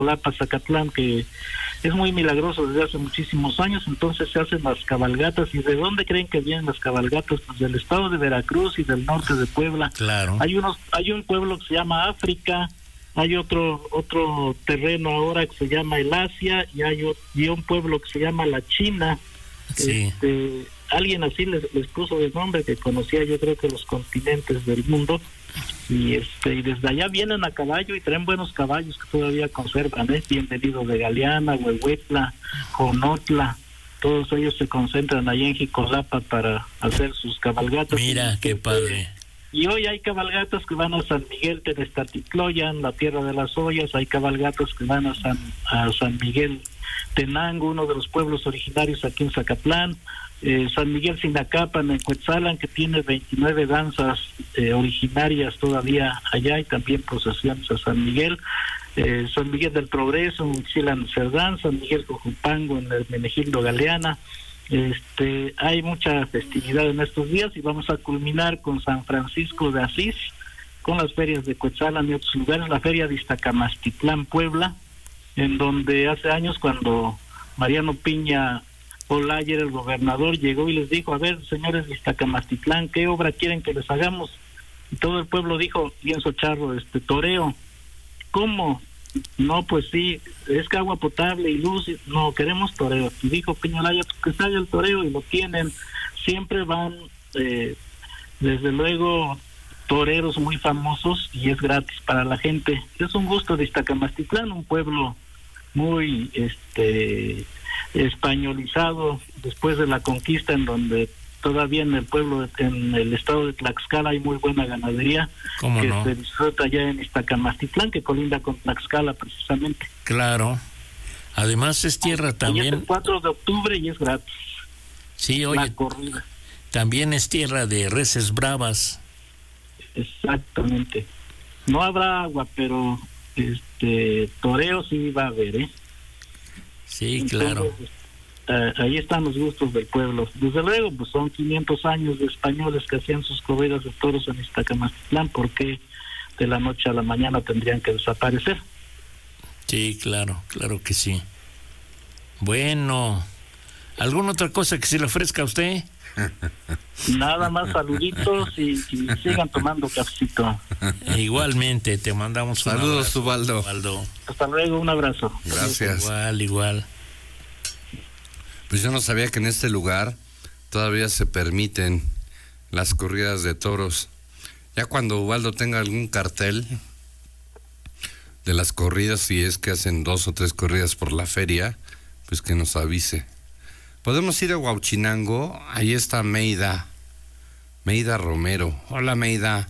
Lapa, Zacatlán, que es muy milagroso desde hace muchísimos años. Entonces se hacen las cabalgatas. ¿Y de dónde creen que vienen las cabalgatas? Pues del estado de Veracruz y del norte de Puebla. Claro. Hay un pueblo que se llama África, hay otro terreno ahora que se llama el Asia, y un pueblo que se llama la China. Sí. Alguien así les puso de nombre, que conocía yo creo que los continentes del mundo. Y desde allá vienen a caballo y traen buenos caballos que todavía conservan, bienvenido de Galeana, Huehuetla, Conotla, todos ellos se concentran allá en Jicolapa para hacer sus cabalgatas. Mira, qué padre. Y hoy hay cabalgatas que van a San Miguel Tenextatitloyan, la tierra de las ollas. Hay cabalgatas que van a San Miguel Tenango, uno de los pueblos originarios aquí en Zacatlán. San Miguel Sinacapan en Cuetzalan, que tiene 29 danzas originarias todavía allá, y también procesiones a San Miguel. San Miguel del Progreso en Huitzilan Cerdán, San Miguel Cojupango en Hermenegildo Galeana. Hay mucha festividad en estos días, y vamos a culminar con San Francisco de Asís, con las ferias de Cuetzalan y otros lugares, la feria de Iztacamastitlán, Puebla, en donde hace años, cuando Mariano Piña Olayer, el gobernador, llegó y les dijo: a ver, señores de Iztacamastitlán, ¿qué obra quieren que les hagamos? Y todo el pueblo dijo, lienzo charro, toreo. ¿Cómo? No, pues sí, es que agua potable y luz, no, queremos toreo. Y dijo Piña Olaya, que salga el toreo, y lo tienen. Siempre van, desde luego, toreros muy famosos, y es gratis para la gente. Es un gusto de Iztacamastitlán, un pueblo muy españolizado después de la conquista, en donde todavía en el pueblo, en el estado de Tlaxcala, hay muy buena ganadería que no se disfruta allá en Iztacamastitlán, que colinda con Tlaxcala precisamente. Claro. Además es tierra también. Es el 4 de octubre y es gratis. Sí, oye, la corrida. También es tierra de reses bravas. Exactamente. No habrá agua, pero toreo sí va a haber, Sí, entonces, claro. Ahí están los gustos del pueblo. Desde luego, pues son 500 años de españoles que hacían sus corridas de toros en Iztacamastitlán. ¿Por qué de la noche a la mañana tendrían que desaparecer? Sí, claro que sí. Bueno, ¿alguna otra cosa que se le ofrezca a usted? Nada más, saluditos y sigan tomando cafecito. Igualmente, te mandamos saludos, Ubaldo. Hasta luego, un abrazo. Gracias. Igual. Pues yo no sabía que en este lugar todavía se permiten las corridas de toros. Ya cuando Ubaldo tenga algún cartel de las corridas, si es que hacen 2 o 3 corridas por la feria, pues que nos avise. Podemos ir a Huauchinango. Ahí está Meida Romero. Hola, Meida.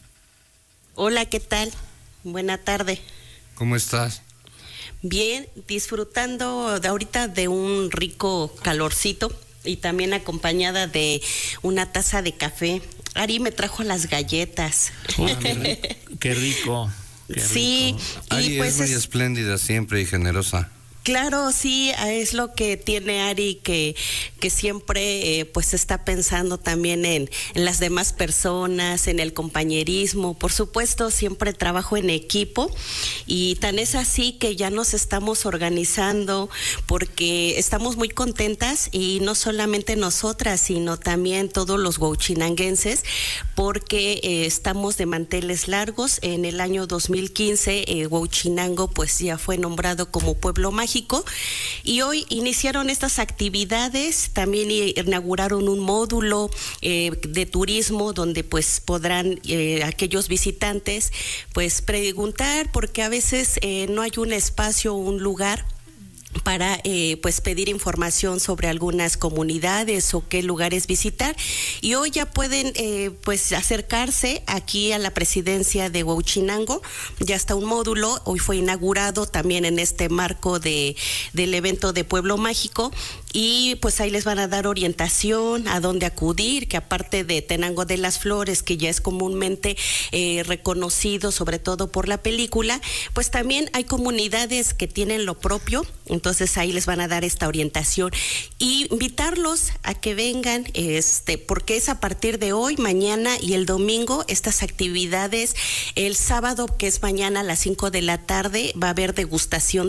Hola, ¿qué tal? Buena tarde. ¿Cómo estás? Bien, disfrutando ahorita de un rico calorcito, y también acompañada de una taza de café. Ari me trajo las galletas. Qué rico. Sí. Ari, pues es muy espléndida siempre y generosa. Claro, sí, es lo que tiene Ari, que siempre pues está pensando también en las demás personas, en el compañerismo. Por supuesto, siempre trabajo en equipo, y tan es así que ya nos estamos organizando, porque estamos muy contentas, y no solamente nosotras, sino también todos los huauchinanguenses, porque estamos de manteles largos. En el año 2015 Huauchinango pues ya fue nombrado como pueblo mágico, y hoy iniciaron estas actividades. También inauguraron un módulo de turismo, donde pues podrán aquellos visitantes pues preguntar, porque a veces no hay un espacio o un lugar para pues pedir información sobre algunas comunidades o qué lugares visitar, y hoy ya pueden pues acercarse aquí a la presidencia de Huauchinango. Ya está un módulo, hoy fue inaugurado también en este marco del evento de Pueblo Mágico, y pues ahí les van a dar orientación a dónde acudir, que aparte de Tenango de las Flores, que ya es comúnmente reconocido sobre todo por la película, pues también hay comunidades que tienen lo propio. Entonces ahí les van a dar esta orientación, y invitarlos a que vengan, porque es a partir de hoy, mañana y el domingo estas actividades. El sábado, que es mañana a las 5 de la tarde, va a haber degustación